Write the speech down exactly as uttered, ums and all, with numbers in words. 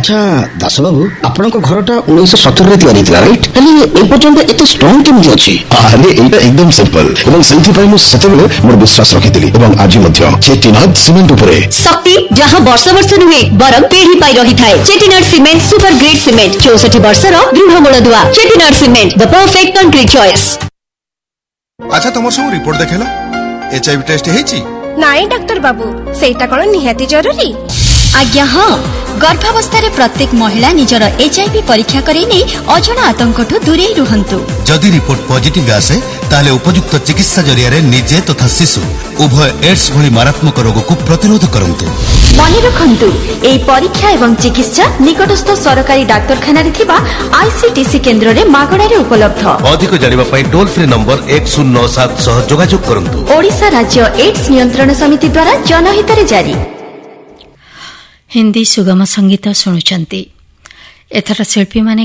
अच्छा दास बाबू आपण घरटा उन्नीस सत्तर रे तैयारी थिला राइट हेले ए पर्यंत एते स्ट्रांग केमि अछि? अरे एटा एकदम सिंपल एवं सेंथि पय मु सेतेबेले मोर विश्वास रखिथिली एवं आज मध्य चेटीनाथ सीमेंट उपरे शक्ति जहां वर्ष वर्ष नुहे बरम पीढ़ी पाई रही थाए। चेटीनाथ सीमेंट सुपर ग्रेड सीमेंट चौसठ वर्ष रो दृढ़ मूलदुआ। चेटीनाथ cement the perfect concrete choice. अच्छा तुम सब रिपोर्ट देखेला एचआईवी टेस्ट हेची? नाई डॉक्टर बाबू सेटा कोन निहाती जरूरी? आज्ञा हाँ गर्भावस्था प्रत्येक महिला निजर एचआईवी परीक्षा करें अजणा आतंक दूरे रुहंतु। जदि रिपोर्ट पॉजिटिव आसे ताले उपयुक्त चिकित्सा जरिया रे निजे तथा शिशु उभय एड्स भली मारात्मक रोग को प्रतिरोध करंतु। मने रखंतु एई परीक्षा एवं चिकित्सा निकटस्थ सरकारी डाक्तरखाना रे थिबा आईसीटीसी केंद्र रे मागणा रे उपलब्ध। अधिक जानिबा पई टोल फ्री नंबर एक शून्य नौ सात सह जोगाजोग करंतु। ओडिशा राज्य एड्स नियंत्रण समिति द्वारा जनहित रे जारी। हिंदी सुगम संगीत शुणुचंती एथर शिल्पी माने